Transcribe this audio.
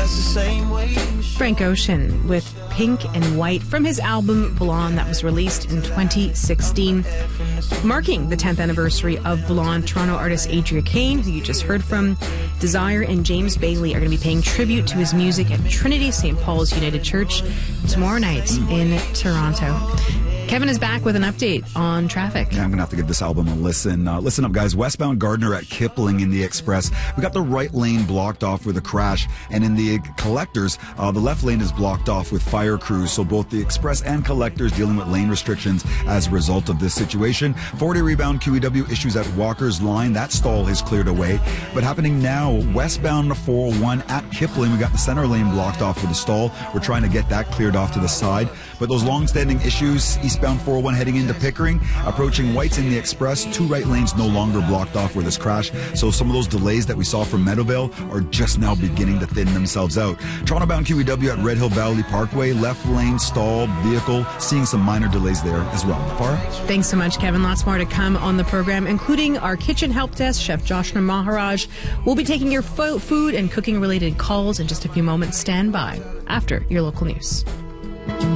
that's the same way. Frank Ocean with Pink and White from his album Blonde that was released in 2016. Marking the 10th anniversary of Blonde, Toronto artist Adria Kane, who you just heard from, Desire and James Bailey are going to be paying tribute to his music at Trinity St. Paul's United Church tomorrow night in Toronto. Kevin is back with an update on traffic. Yeah, I'm going to have to give this album a listen. Listen up, guys. Westbound Gardner at Kipling in the Express. We got the right lane blocked off with a crash. And in the Collectors, the left lane is blocked off with fire crews. So both the Express and Collectors dealing with lane restrictions as a result of this situation. 40 rebound QEW issues at Walker's Line. That stall is cleared away. But happening now, westbound 401 at Kipling, we got the center lane blocked off with a stall. We're trying to get that cleared off to the side. But those long-standing issues, eastbound 401 heading into Pickering, approaching White's in the Express, 2 right lanes no longer blocked off with this crash. So some of those delays that we saw from Meadowvale are just now beginning to thin themselves out. Toronto-bound QEW at Red Hill Valley Parkway, left lane stalled vehicle, seeing some minor delays there as well. Farah? Thanks so much, Kevin. Lots more to come on the program, including our kitchen help desk, Chef Joshua Maharaj. We'll be taking your food and cooking-related calls in just a few moments. Stand by after your local news.